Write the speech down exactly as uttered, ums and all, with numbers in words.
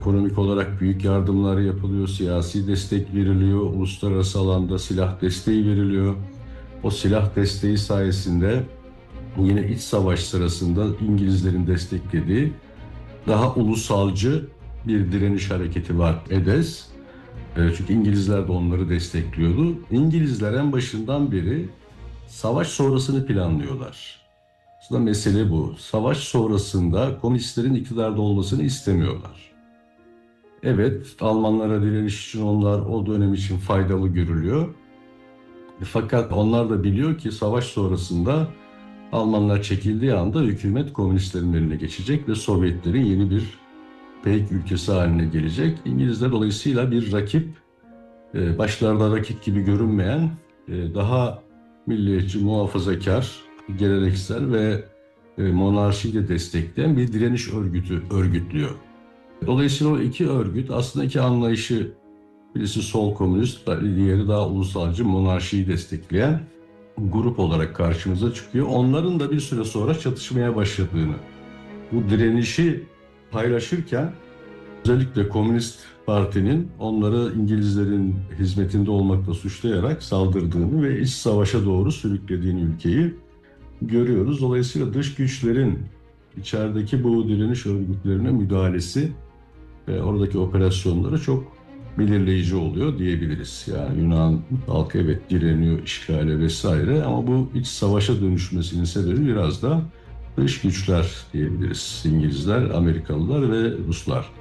Ekonomik olarak büyük yardımlar yapılıyor, siyasi destek veriliyor, uluslararası alanda silah desteği veriliyor. O silah desteği sayesinde yine iç savaş sırasında İngilizlerin desteklediği daha ulusalcı bir direniş hareketi var, EDES. E, Çünkü İngilizler de onları destekliyordu. İngilizler en başından beri savaş sonrasını planlıyorlar. Aslında mesele bu. Savaş sonrasında komünistlerin iktidarda olmasını istemiyorlar. Evet, Almanlara direniş için onlar o dönem için faydalı görülüyor. Fakat onlar da biliyor ki savaş sonrasında Almanlar çekildiği anda hükümet komünistlerin eline geçecek ve Sovyetlerin yeni bir beylik ülkesi haline gelecek. İngilizler dolayısıyla bir rakip, e, başlarda rakip gibi görünmeyen, e, daha milliyetçi, muhafazakar, geleneksel ve e, monarşiyi de destekleyen bir direniş örgütü örgütlüyor. Dolayısıyla o iki örgüt aslında iki anlayışı, birisi sol komünist, diğeri daha ulusalcı monarşiyi destekleyen grup olarak karşımıza çıkıyor. Onların da bir süre sonra çatışmaya başladığını, bu direnişi paylaşırken özellikle Komünist Parti'nin onları İngilizlerin hizmetinde olmakla suçlayarak saldırdığını ve iç savaşa doğru sürüklediğini ülkeyi görüyoruz. Dolayısıyla dış güçlerin içerideki bu direniş örgütlerine müdahalesi ve oradaki operasyonları çok belirleyici oluyor diyebiliriz. Yani Yunan halkı evet direniyor işgale vesaire ama bu iç savaşa dönüşmesinin sebebi biraz da dış güçler diyebiliriz. İngilizler, Amerikalılar ve Ruslar.